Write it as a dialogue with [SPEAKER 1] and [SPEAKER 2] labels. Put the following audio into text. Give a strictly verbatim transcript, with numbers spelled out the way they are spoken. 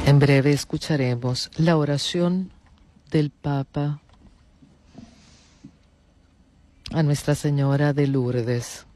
[SPEAKER 1] En breve escucharemos la oración del Papa a Nuestra Señora de Lourdes.